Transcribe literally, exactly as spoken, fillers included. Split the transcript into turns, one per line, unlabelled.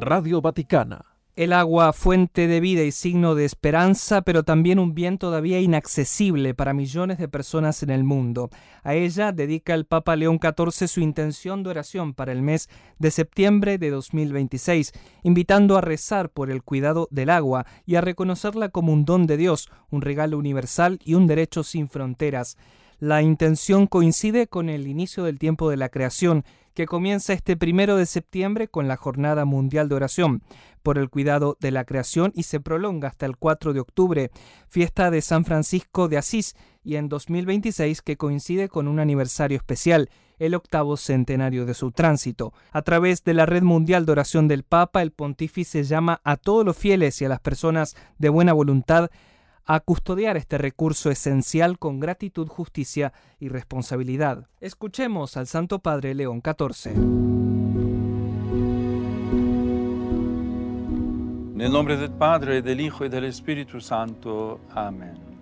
Radio Vaticana.
El agua, fuente de vida y signo de esperanza, pero también un bien todavía inaccesible para millones de personas en el mundo. A ella dedica el Papa León catorce su intención de oración para el mes de septiembre de dos mil veintiséis, invitando a rezar por el cuidado del agua y a reconocerla como un don de Dios, un regalo universal y un derecho sin fronteras. La intención coincide con el inicio del tiempo de la creación, que comienza este primero de septiembre con la Jornada Mundial de Oración por el Cuidado de la Creación y se prolonga hasta el cuatro de octubre, fiesta de San Francisco de Asís, y en dos mil veintiséis que coincide con un aniversario especial, el octavo centenario de su tránsito. A través de la Red Mundial de Oración del Papa, el pontífice llama a todos los fieles y a las personas de buena voluntad a custodiar este recurso esencial con gratitud, justicia y responsabilidad. Escuchemos al Santo Padre León catorce.
Nel nombre del Padre, del Hijo y del Espíritu Santo. Amén.